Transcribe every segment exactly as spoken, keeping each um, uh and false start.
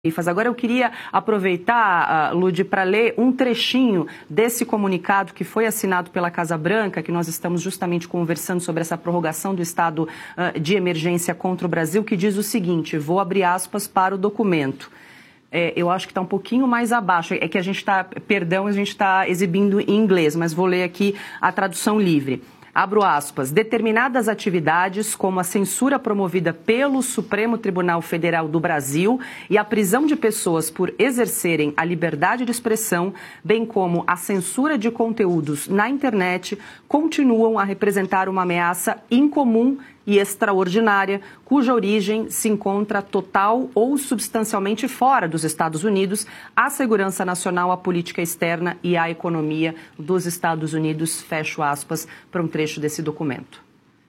Agora eu queria aproveitar, uh, Lud, para ler um trechinho desse comunicado que foi assinado pela Casa Branca, que nós estamos justamente conversando sobre essa prorrogação do estado uh, de emergência contra o Brasil, que diz o seguinte, vou abrir aspas para o documento. É, eu acho que está um pouquinho mais abaixo, é que a gente está, perdão, a gente está exibindo em inglês, mas vou ler aqui a tradução livre. Abro aspas, determinadas atividades como a censura promovida pelo Supremo Tribunal Federal do Brasil e a prisão de pessoas por exercerem a liberdade de expressão, bem como a censura de conteúdos na internet, continuam a representar uma ameaça incomum e extraordinária, cuja origem se encontra total ou substancialmente fora dos Estados Unidos, à segurança nacional, à política externa e à economia dos Estados Unidos. Fecho aspas para um trecho desse documento.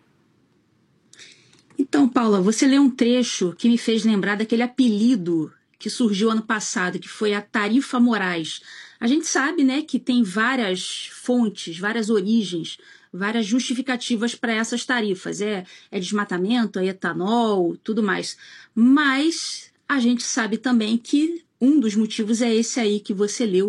Então, Paula, você leu um trecho que me fez lembrar daquele apelido que surgiu ano passado, que foi a Tarifa Moraes. A gente sabe, né, que tem várias fontes, várias origens, várias justificativas para essas tarifas. É, é desmatamento, é etanol, tudo mais. Mas a gente sabe também que um dos motivos é esse aí que você leu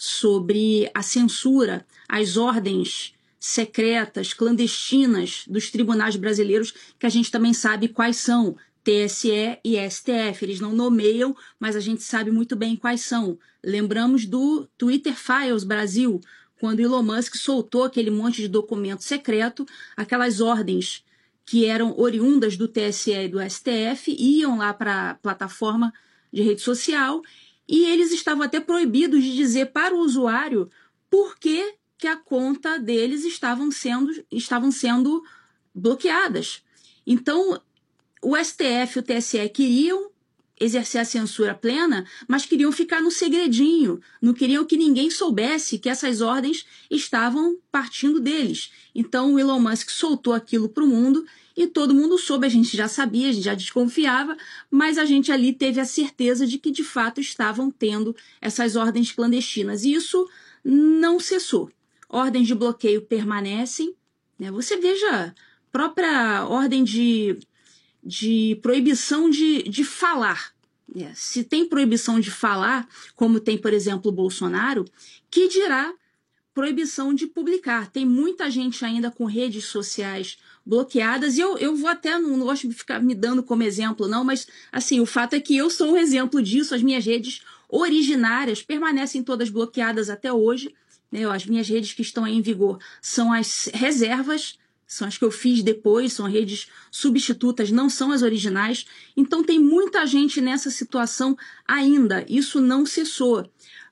sobre a censura, as ordens secretas, clandestinas dos tribunais brasileiros, que a gente também sabe quais são, T S E e S T F. Eles não nomeiam, mas a gente sabe muito bem quais são. Lembramos do Twitter Files Brasil, quando Elon Musk soltou aquele monte de documento secreto, aquelas ordens que eram oriundas do T S E e do S T F, iam lá para a plataforma de rede social e eles estavam até proibidos de dizer para o usuário por que, que a conta deles estavam sendo, estavam sendo bloqueadas. Então, o S T F e o T S E queriam exercer a censura plena, mas queriam ficar no segredinho, não queriam que ninguém soubesse que essas ordens estavam partindo deles. Então o Elon Musk soltou aquilo para o mundo e todo mundo soube, a gente já sabia, a gente já desconfiava, mas a gente ali teve a certeza de que de fato estavam tendo essas ordens clandestinas. E isso não cessou. Ordens de bloqueio permanecem, né? Você veja a própria ordem de... de proibição de, de falar. É, se tem proibição de falar, como tem, por exemplo, o Bolsonaro, que dirá proibição de publicar. Tem muita gente ainda com redes sociais bloqueadas, e eu, eu vou até, não, não gosto de ficar me dando como exemplo, não, mas assim, o fato é que eu sou um exemplo disso, as minhas redes originárias permanecem todas bloqueadas até hoje, né? As minhas redes que estão aí em vigor são as reservas, são as que eu fiz depois, são redes substitutas, não são as originais. Então tem muita gente nessa situação ainda, isso não cessou.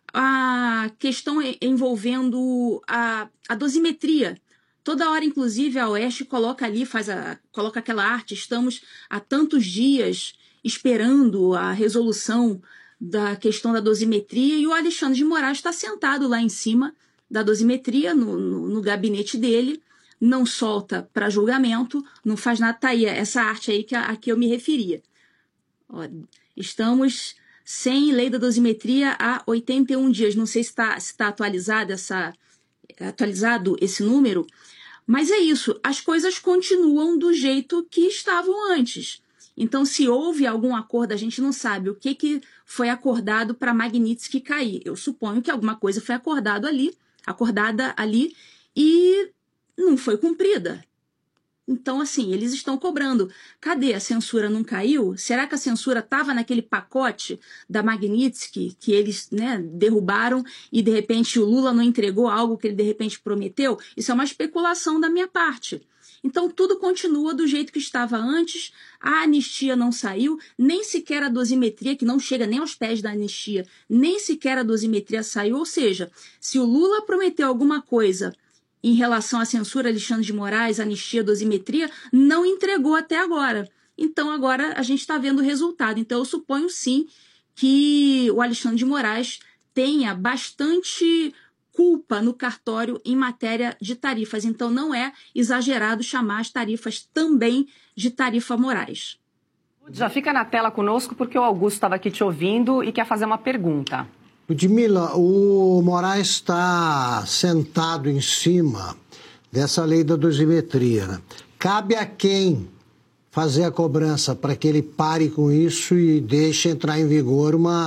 A questão envolvendo a, a dosimetria. Toda hora, inclusive, a Oeste coloca ali, faz a, coloca aquela arte, estamos há tantos dias esperando a resolução da questão da dosimetria e o Alexandre de Moraes está sentado lá em cima da dosimetria, no, no, no gabinete dele, não solta para julgamento, não faz nada, tá aí, essa arte aí que a, a que eu me referia. Ó, estamos sem lei da dosimetria há oitenta e um dias, não sei se está se tá atualizado, essa, atualizado esse número, mas é isso, as coisas continuam do jeito que estavam antes. Então, se houve algum acordo, a gente não sabe o que, que foi acordado para Magnitsky cair. Eu suponho que alguma coisa foi acordado ali, acordada ali e não foi cumprida. Então, assim, eles estão cobrando. Cadê? A censura não caiu? Será que a censura estava naquele pacote da Magnitsky que eles, né, derrubaram e, de repente, o Lula não entregou algo que ele, de repente, prometeu? Isso é uma especulação da minha parte. Então, tudo continua do jeito que estava antes, a anistia não saiu, nem sequer a dosimetria, que não chega nem aos pés da anistia, nem sequer a dosimetria saiu. Ou seja, se o Lula prometeu alguma coisa em relação à censura, Alexandre de Moraes, anistia, dosimetria, não entregou até agora. Então, agora a gente está vendo o resultado. Então, eu suponho, sim, que o Alexandre de Moraes tenha bastante culpa no cartório em matéria de tarifas. Então, não é exagerado chamar as tarifas também de tarifa Moraes. Já fica na tela conosco, porque o Augusto estava aqui te ouvindo e quer fazer uma pergunta. Ludmila, o Moraes está sentado em cima dessa lei da dosimetria, né? Cabe a quem fazer a cobrança para que ele pare com isso e deixe entrar em vigor uma